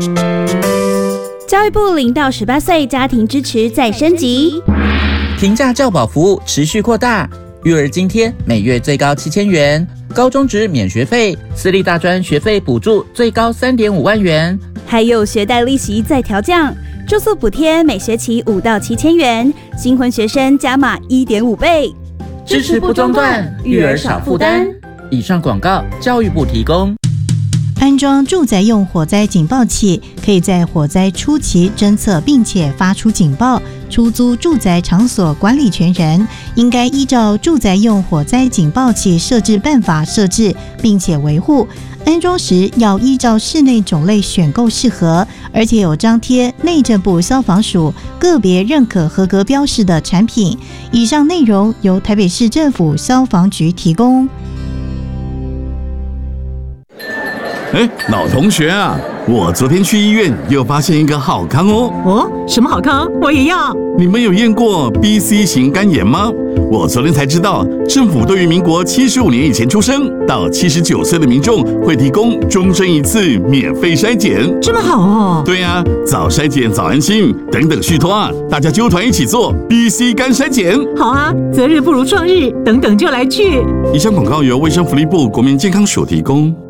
教育部0到18岁家庭支持再升级， 平价教保服务持续扩大，育儿津贴每月最高7000元，高中职免学费，私立大专学费补助最高3.5万元， 还有学贷利息再调降，住宿补贴每学期5到7000元，新婚学生加码1.5倍， 支持不中断，育儿少负担。以上广告，教育部提供。 安装住宅用火灾警报器，可以在火灾初期侦测并且发出警报。出租住宅场所管理权人应该依照住宅用火灾警报器设置办法设置，并且维护。安装时要依照室内种类选购适合，而且有张贴内政部消防署个别认可合格标示的产品。以上内容由台北市政府消防局提供。 老同学啊，我昨天去医院又发现一个好康哦。 哦，什么好康？我也要。 你们有验过 BC 型肝炎吗？我昨天才知道，政府对于民国75年以前出生到79岁的民众会提供终身一次免费筛检。 这么好哦？ 对啊，早筛检早安心，等等续托啊，大家揪团一起做 BC 肝筛检。 好啊，择日不如撞日，等等就来去。 以上广告由卫生福利部国民健康署提供。